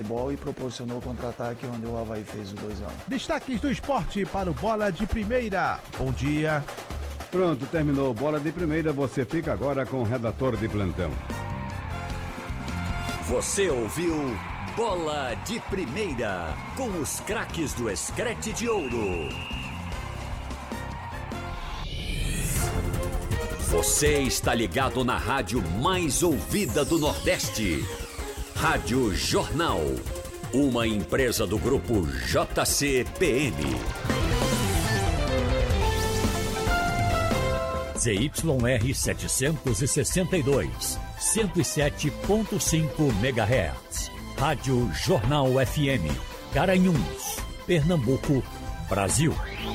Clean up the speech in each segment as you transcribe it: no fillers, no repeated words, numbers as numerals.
futebol e proporcionou o contra-ataque onde o Avaí fez o 2-1. Destaques do esporte para o Bola de Primeira. Bom dia. Pronto, terminou o Bola de Primeira. Você fica agora com o redator de plantão. Você ouviu Bola de Primeira com os craques do Screte de Ouro. Você está ligado na rádio mais ouvida do Nordeste. Rádio Jornal. Uma empresa do grupo JCPM. ZYR 762, 107.5 MHz. Rádio Jornal FM. Garanhuns, Pernambuco, Brasil.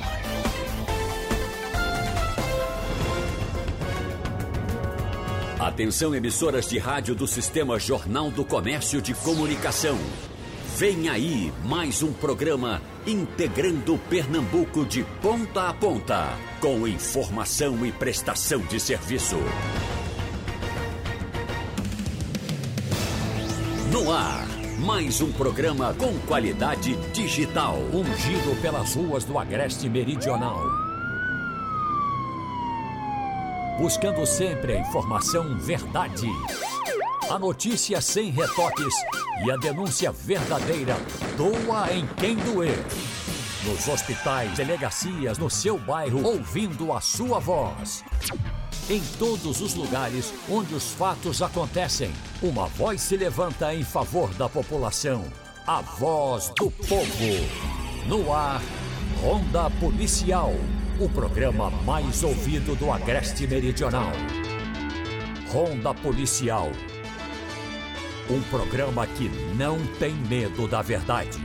Atenção, emissoras de rádio do Sistema Jornal do Comércio de Comunicação. Vem aí mais um programa integrando Pernambuco de ponta a ponta, com informação e prestação de serviço. No ar, mais um programa com qualidade digital. Um giro pelas ruas do Agreste Meridional. Buscando sempre a informação verdade. A notícia sem retoques e a denúncia verdadeira. Doa em quem doer. Nos hospitais, delegacias, no seu bairro, ouvindo a sua voz. Em todos os lugares onde os fatos acontecem, uma voz se levanta em favor da população. A voz do povo. No ar, Ronda Policial. O programa mais ouvido do Agreste Meridional. Ronda Policial. Um programa que não tem medo da verdade.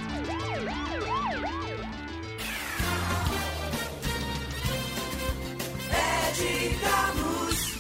Ed Carlos.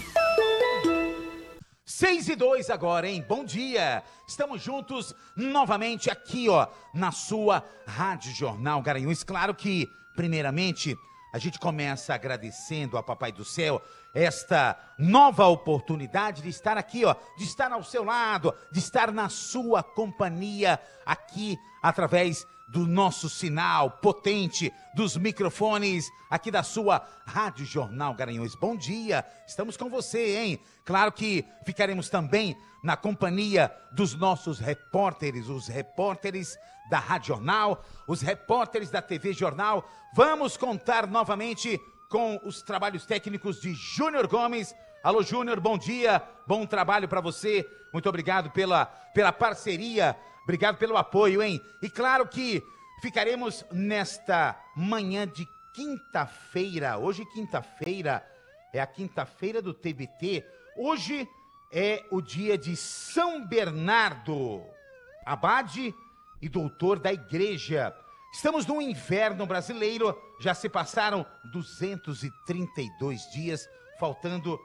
6:02 agora, hein? Bom dia! Estamos juntos novamente aqui, ó, na sua Rádio Jornal Garanhuns. Claro que, primeiramente, a gente começa agradecendo a Papai do Céu esta nova oportunidade de estar aqui, ó, de estar ao seu lado, de estar na sua companhia aqui através do nosso sinal potente, dos microfones aqui da sua Rádio Jornal Garanhuns. Bom dia, estamos com você, hein? Claro que ficaremos também na companhia dos nossos repórteres, os repórteres da Rádio Jornal, os repórteres da TV Jornal. Vamos contar novamente com os trabalhos técnicos de Júnior Gomes. Alô, Júnior, bom dia, bom trabalho para você. Muito obrigado pela parceria, obrigado pelo apoio, hein? E claro que ficaremos nesta manhã de quinta-feira. Hoje, quinta-feira, é a quinta-feira do TBT. Hoje é o dia de São Bernardo, abade e doutor da igreja. Estamos no inverno brasileiro, já se passaram 232 dias, faltando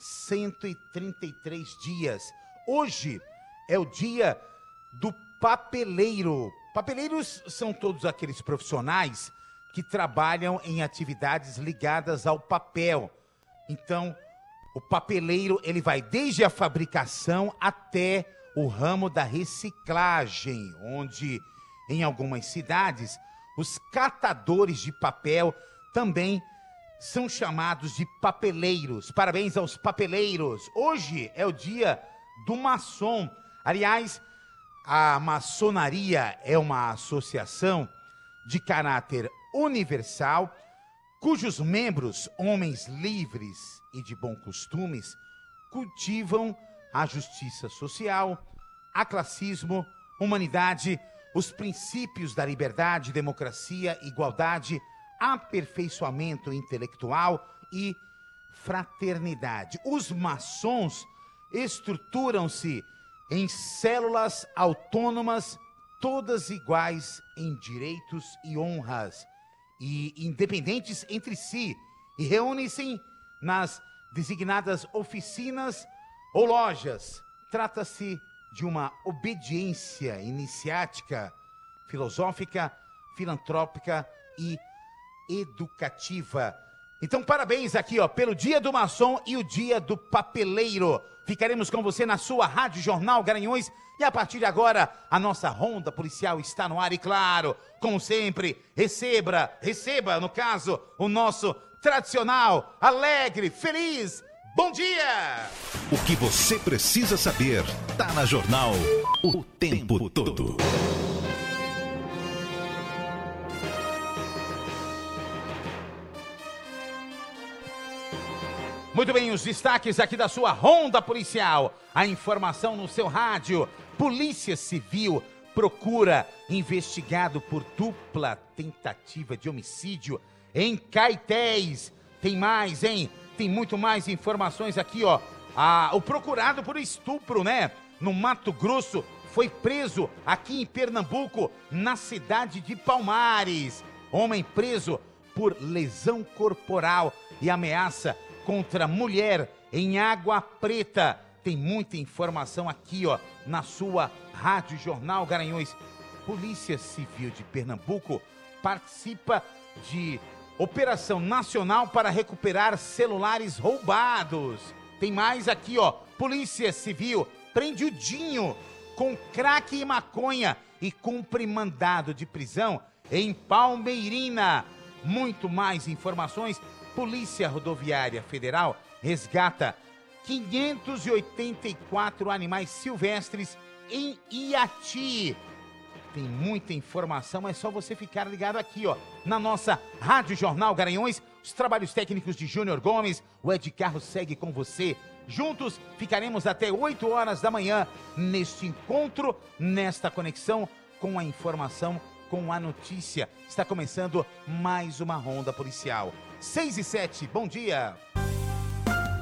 133 dias. Hoje é o dia do papeleiro. Papeleiros são todos aqueles profissionais que trabalham em atividades ligadas ao papel. Então, o papeleiro, ele vai desde a fabricação até o ramo da reciclagem, onde em algumas cidades os catadores de papel também são chamados de papeleiros. Parabéns aos papeleiros. Hoje é o dia do maçom. Aliás, a maçonaria é uma associação de caráter universal, cujos membros, homens livres e de bons costumes, cultivam a justiça social, aclassismo, humanidade, os princípios da liberdade, democracia, igualdade, aperfeiçoamento intelectual e fraternidade. Os maçons estruturam-se em células autônomas, todas iguais em direitos e honras, e independentes entre si, e reúnem-se nas designadas oficinas ou lojas. Trata-se de uma obediência iniciática, filosófica, filantrópica e educativa. Então, parabéns aqui, ó, pelo Dia do Maçom e o Dia do Papeleiro. Ficaremos com você na sua Rádio Jornal Garanhuns. E a partir de agora, a nossa ronda policial está no ar. E claro, como sempre, receba, no caso, o nosso tradicional, alegre, feliz bom dia! O que você precisa saber tá na Jornal o tempo todo. Muito bem, os destaques aqui da sua ronda policial. A informação no seu rádio. Polícia Civil procura investigado por dupla tentativa de homicídio em Caetés. Tem mais, hein? Tem muito mais informações aqui, ó. O procurado por estupro, né? No Mato Grosso, foi preso aqui em Pernambuco, na cidade de Palmares. Homem preso por lesão corporal e ameaça contra mulher em Água Preta. Tem muita informação aqui, ó, na sua Rádio Jornal Garanhuns. Polícia Civil de Pernambuco participa de Operação Nacional para recuperar celulares roubados. Tem mais aqui, ó. Polícia Civil prende o Dinho com crack e maconha e cumpre mandado de prisão em Palmeirina. Muito mais informações. Polícia Rodoviária Federal resgata 584 animais silvestres em Iati. Tem muita informação, é só você ficar ligado aqui, ó, na nossa Rádio Jornal Garanhuns. Os trabalhos técnicos de Júnior Gomes, o Ed Carlos segue com você. Juntos ficaremos até 8 horas da manhã neste encontro, nesta conexão com a informação, com a notícia. Está começando mais uma ronda policial. 6h07, bom dia.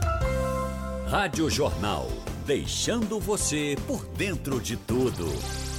Rádio Jornal, deixando você por dentro de tudo.